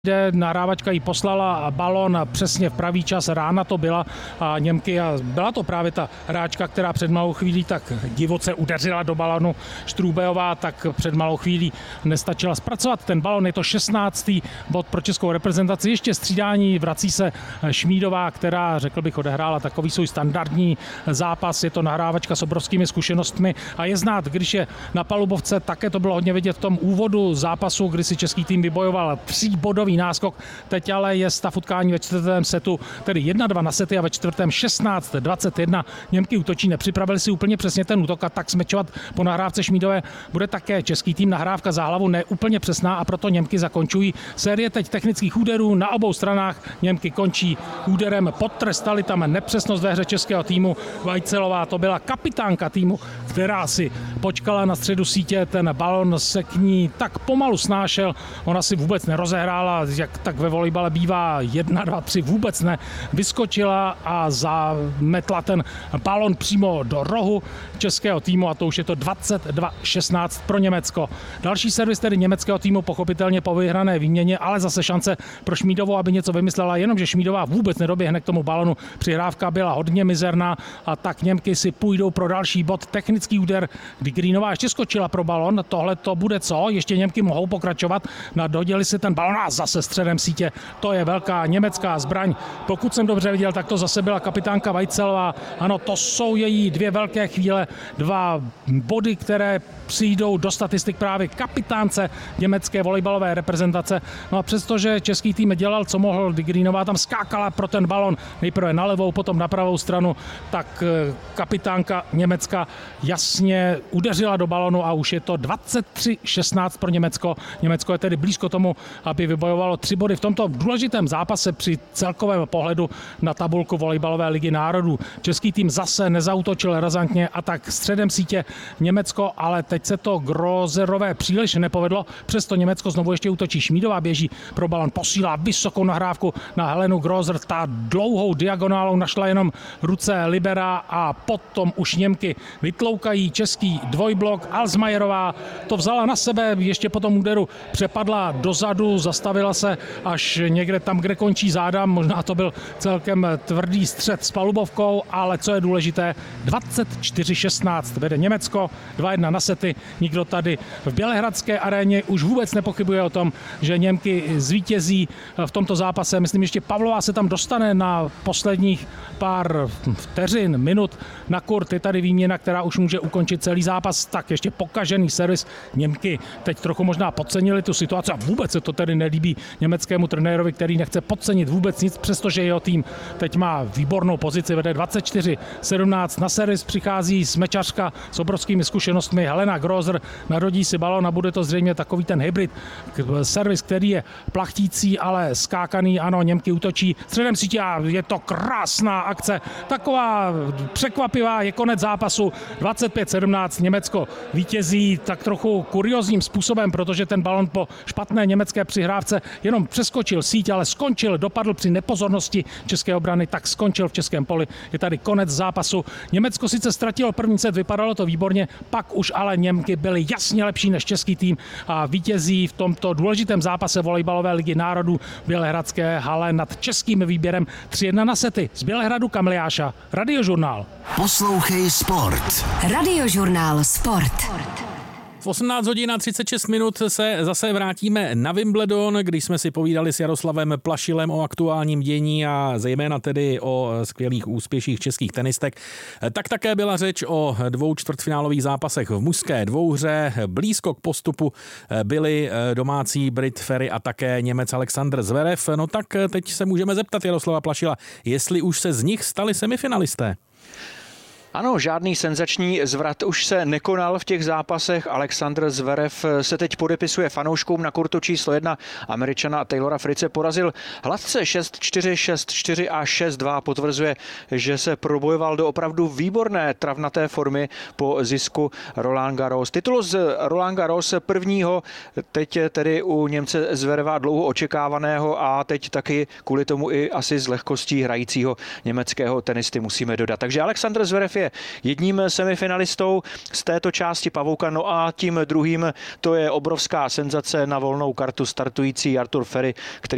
Nahrávačka jí poslala balon přesně v pravý čas, rána to byla a Němky a byla to právě ta hráčka, která před malou chvílí tak divoce udeřila do balonu Štrůbejová, tak před malou chvílí nestačila zpracovat ten balon. Je to 16. bod pro českou reprezentaci, ještě střídání, vrací se Šmídová, která, řekl bych, odehrála takový svůj standardní zápas. Je to nahrávačka s obrovskými zkušenostmi a je znát, když je na palubovce, také to bylo hodně vidět v tom úvodu zápasu, kdy si český tým vybojoval 3bodový náskok. Teď ale je stav utkání ve čtvrtém setu, tedy 1-2 na sety a ve čtvrtém 16-21. Němky útočí, nepřipravili si úplně přesně ten útok a tak smečovat po nahrávce Šmídové bude také český tým. Nahrávka za hlavu ne úplně přesná a proto Němky zakončují série teď technických úderů na obou stranách. Němky končí úderem, potrestali tam nepřesnost ve hře českého týmu. Vajcelová to byla kapitánka týmu, která si počkala na středu sítě, ten balon se k ní tak pomalu snášel, ona si vůbec nerozehrála, jak tak ve volejbale bývá, 1, 2, 3 vůbec ne, vyskočila a zametla ten balon přímo do rohu českého týmu a to už je to 22-16 pro Německo. Další servis tedy německého týmu pochopitelně po vyhrané výměně, ale zase šance pro Šmídovou, aby něco vymyslela, jenomže Šmídová vůbec nedoběhne k tomu balonu, přihrávka byla hodně mizerná a tak Němky si půjdou pro další bod, technický úder, kdy Greenová ještě skočila pro balon, tohle to bude co, ještě Němky mohou pokračovat, doděli si ten balon a zase středem sítě, to je velká německá zbraň. Pokud jsem dobře viděl, tak to zase byla kapitánka Vajcelová. Ano, to jsou její dvě velké chvíle, 2 body, které přijdou do statistik právě kapitánce německé volejbalové reprezentace. No a přestože český tým dělal, co mohl, Greenová tam skákala pro ten balon, nejprve na levou, potom na pravou stranu, tak kapitánka Německa jasně udeřila do balonu a už je to 23-16 pro Německo. Německo je tedy blízko tomu, aby vybojovalo 3 body v tomto důležitém zápase při celkovém pohledu na tabulku volejbalové ligy národů. Český tým zase nezautočil razantně a tak středem sítě Německo, ale teď se to Grozerové příliš nepovedlo, přesto Německo znovu ještě útočí. Šmídová běží pro balon, posílá vysokou nahrávku na Helenu Grozer, ta dlouhou diagonálou našla jenom ruce libera a potom už Němky vytloukají český dvojblok. Alsmajerová to vzala na sebe, ještě po tom úderu přepadla dozadu, zastavila se až někde tam, kde končí záda, možná to byl celkem tvrdý střet s palubovkou, ale co je důležité, 24-16 vede Německo, 2-1 na sety, nikdo tady v Bělehradské aréně už vůbec nepochybuje o tom, že Němky zvítězí v tomto zápase. Myslím, ještě Pavlová se tam dostane na posledních pár vteřin, minut na kurt, je tady výměna, která už může ukončit celý zápas, tak ještě pokažený servis. Němky teď trochu možná podcenili tu situaci a vůbec se to tedy nelíbí německému trenérovi, který nechce podcenit vůbec nic, přestože jeho tým teď má výbornou pozici, vede 24-17, na servis přichází smečařka s obrovskými zkušenostmi Helena Grozer, narodí si balon a bude to zřejmě takový ten hybrid, servis, který je plachtící, ale skákaný, ano, Němky útočí středem sítě a je to krásná akce, taková překvapivá, je konec zápasu, 25-17, Německo vítězí tak trochu kuriózním způsobem, protože ten balon po špatné německé přihrávce jenom přeskočil síť, ale skončil, dopadl při nepozornosti české obrany, tak skončil v českém poli. Je tady konec zápasu. Německo sice ztratilo první set, vypadalo to výborně, pak už ale Němky byly jasně lepší než český tým a vítězí v tomto důležitém zápase volejbalové ligy národů v Bělehradské hale nad českým výběrem 3-1 na sety. Z Bělehradu Kamiliáša, Radiožurnál. Poslouchej sport. Radiožurnál Sport. V 18 hodin a 36 minut se zase vrátíme na Wimbledon, když jsme si povídali s Jaroslavem Plašilem o aktuálním dění a zejména tedy o skvělých úspěších českých tenistek. Tak také byla řeč o 2 čtvrtfinálových zápasech v mužské dvouhře. Blízko k postupu byli domácí Brit Ferry a také Němec Alexander Zverev. No tak teď se můžeme zeptat Jaroslava Plašila, jestli už se z nich stali semifinalisté. Ano, žádný senzační zvrat už se nekonal v těch zápasech. Alexander Zverev se teď podepisuje fanouškům na kurtu číslo 1. Američana Taylora Fritze porazil hladce 6-4, 6-4 a 6-2. Potvrzuje, že se probojoval do opravdu výborné travnaté formy po zisku Roland Garros. Titul z Roland Garros prvního, teď tedy u Němce Zvereva dlouho očekávaného a teď taky kvůli tomu i asi z lehkostí hrajícího německého tenisty musíme dodat. Takže Alexander Zverev je jedním semifinalistou z této části pavouka, no a tím druhým to je obrovská senzace na volnou kartu startující Arthur Ferry, který